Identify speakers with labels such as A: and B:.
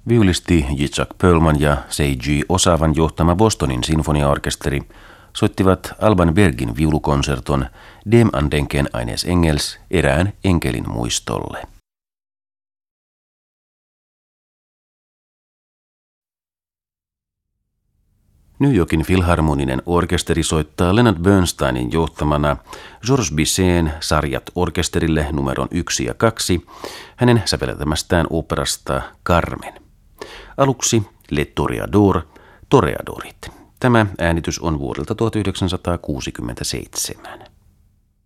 A: Viulisti Jacques Perlman ja Seiji Osawan johtama Bostonin sinfoniaorkesteri soittivat Alban Bergin viulukonserton Dem Andenken eines Engels erään enkelin muistolle. New Yorkin filharmoninen orkesteri soittaa Leonard Bernsteinin johtamana Georges Bizet'n sarjat orkesterille numeron 1 ja 2 hänen säveltämästään operasta Carmen. Aluksi Le Toreadorit. Tämä äänitys on vuodelta 1967.